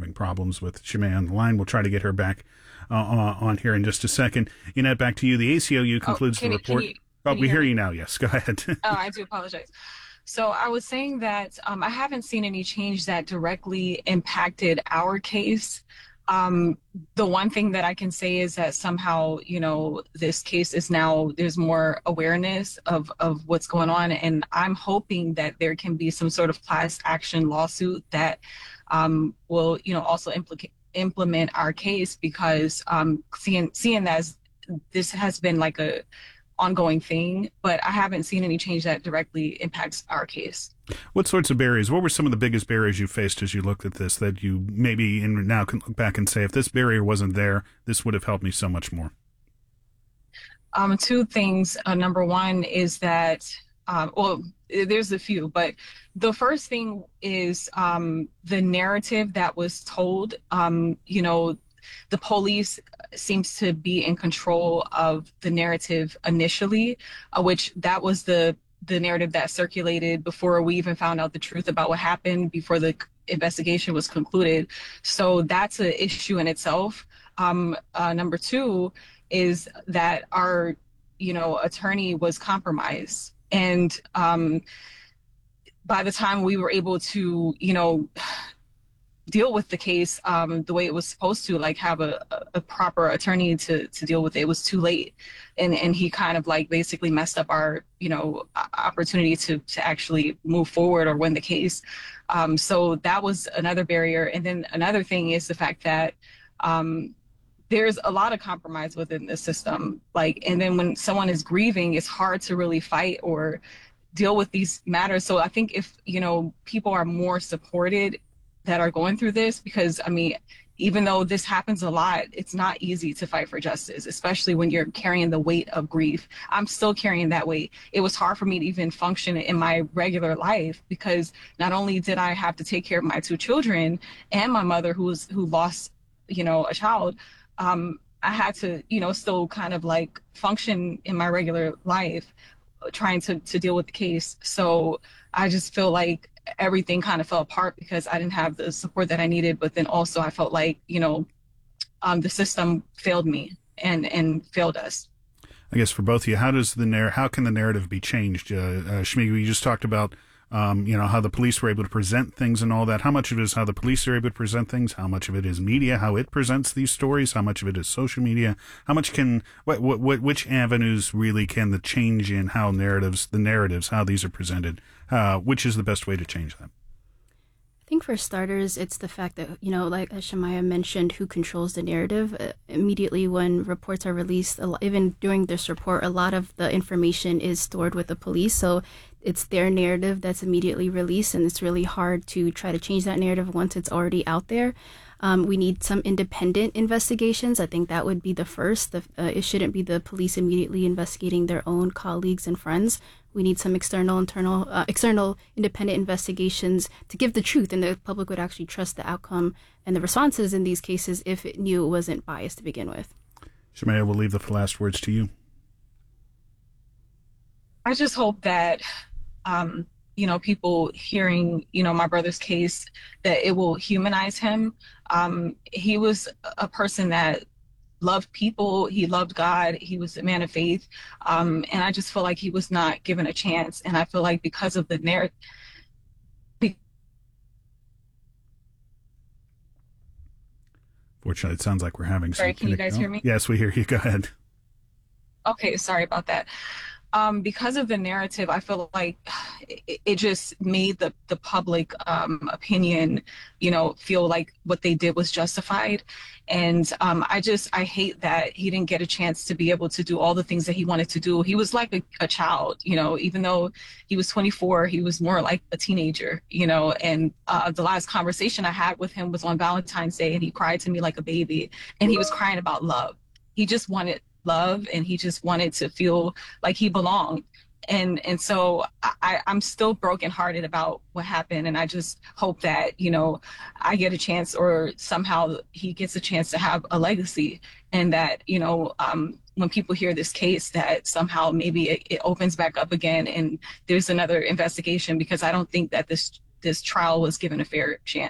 having problems with Shemay on the line. We'll try to get her back on here in just a second. Annette, back to you. The ACLU concludes the report. We hear you now. Yes, go ahead. I do apologize. So I was saying that I haven't seen any change that directly impacted our case. The one thing that I can say is that somehow, this case is now, there's more awareness of what's going on. And I'm hoping that there can be some sort of class action lawsuit that will, also implement our case, because seeing as this has been like a ongoing thing, but I haven't seen any change that directly impacts our case. What sorts of barriers? What were some of the biggest barriers you faced as you looked at this that you maybe now can look back and say, if this barrier wasn't there, this would have helped me so much more? Two things. Number one is that, there's a few, but the first thing is the narrative that was told. The police seems to be in control of the narrative initially, which that was the narrative that circulated before we even found out the truth about what happened, before the investigation was concluded. So that's an issue in itself. Number two is that our, attorney was compromised. And by the time we were able to, deal with the case the way it was supposed to, like have a proper attorney to deal with it, was too late. And he kind of like basically messed up our, opportunity to actually move forward or win the case. So that was another barrier. And then another thing is the fact that there's a lot of compromise within the system. And then when someone is grieving, it's hard to really fight or deal with these matters. So I think if, people are more supported that are going through this, because even though this happens a lot, it's not easy to fight for justice, especially when you're carrying the weight of grief. I'm still carrying that weight. It was hard for me to even function in my regular life, because not only did I have to take care of my two children and my mother who lost, a child, I had to, still kind of like function in my regular life, trying to deal with the case. So I just feel like everything kind of fell apart because I didn't have the support that I needed. But then also I felt like, the system failed me and failed us. I guess for both of you, how can the narrative be changed? Shemay, you just talked about, how the police were able to present things and all that. How much of it is how the police are able to present things? How much of it is media, how it presents these stories? How much of it is social media? How much which avenues really can the change in how the narratives, how these are presented? Which is the best way to change them? I think for starters, it's the fact that, like as Shemaya mentioned, who controls the narrative. Immediately when reports are released, even during this report, a lot of the information is stored with the police. So it's their narrative that's immediately released, and it's really hard to try to change that narrative once it's already out there. We need some independent investigations. I think that would be the first. It shouldn't be the police immediately investigating their own colleagues and friends. We need some external, independent investigations to give the truth, and the public would actually trust the outcome and the responses in these cases if it knew it wasn't biased to begin with. Shemaya, we'll leave the last words to you. I just hope that, people hearing, my brother's case, that it will humanize him. He was a person that loved people. He loved God. He was a man of faith. And I just feel like he was not given a chance. And I feel like because of the narrative. Fortunately, it sounds like we're having some. Sorry, can you guys hear me? Yes, we hear you. Go ahead. Okay, sorry about that. Because of the narrative, I feel like it just made the public opinion, feel like what they did was justified. And I hate that he didn't get a chance to be able to do all the things that he wanted to do. He was like a child, even though he was 24, he was more like a teenager, and the last conversation I had with him was on Valentine's Day, and he cried to me like a baby, and he was crying about love. He just wanted love, and he just wanted to feel like he belonged. And so I'm still brokenhearted about what happened. And I just hope that, I get a chance, or somehow he gets a chance to have a legacy, and that, when people hear this case, that somehow maybe it opens back up again and there's another investigation, because I don't think that this trial was given a fair chance.